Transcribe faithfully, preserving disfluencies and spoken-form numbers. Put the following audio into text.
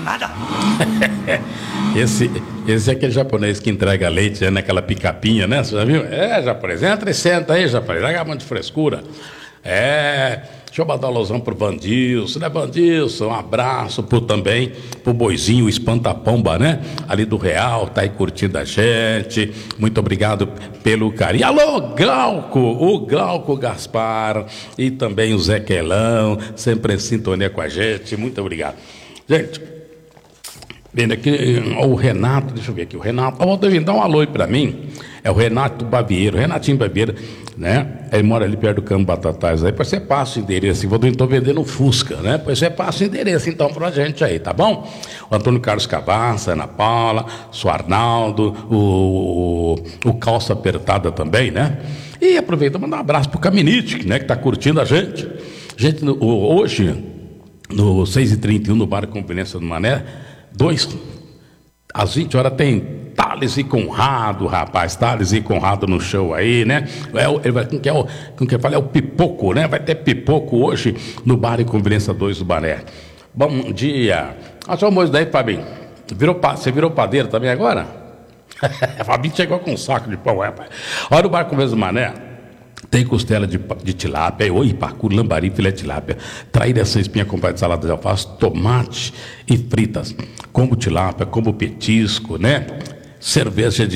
nada. Esse, esse é aquele japonês que entrega leite, né, naquela picapinha, né? Você já viu? É, japonês, entra e senta aí, japonês, larga muito de frescura. É, deixa eu mandar um alusão pro Vandilson, né, Vandilson? Um abraço pro, também pro Boizinho, o Espantapomba, né? Ali do Real, tá aí curtindo a gente. Muito obrigado pelo carinho. Alô, Glauco, o Glauco Gaspar e também o Zé Quelão, sempre em sintonia com a gente. Muito obrigado. Gente, vendo aqui, o Renato, deixa eu ver aqui, o Renato, ó, dá um alô aí pra mim. É o Renato Bavieiro, Renatinho Bavieiro, né? Ele mora ali perto do Campo Batatais aí, depois você passa o endereço, eu estou vendendo Fusca, né? Depois você passa o endereço então pra gente aí, tá bom? O Antônio Carlos Cavassa, Ana Paula, o Arnaldo, o, o Calça Apertada também, né? E aproveita para mandar um abraço pro Caminite, né? Que tá curtindo a gente. Gente, no, hoje, no seis e trinta e um, no Bar Conveniência do Mané, dois, às vinte horas tem Thales e Conrado, rapaz, Thales e Conrado no show aí, né? É o, ele vai, com que é o, com que fala, é o Pipoco, né? Vai ter Pipoco hoje no Bar e Conveniência dois do Bané. Bom dia. Olha só o moço daí, Fabinho. Virou, você virou padeiro também agora? Fabinho chegou com um saco de pão, rapaz. Olha o Bar e Conveniência do Mané. Tem costela de, de tilápia, oi, pacu, lambari, filé de tilápia, traíra essa espinha acompanhada de salada de alface, tomate e fritas, combo tilápia, combo petisco, né? Cerveja de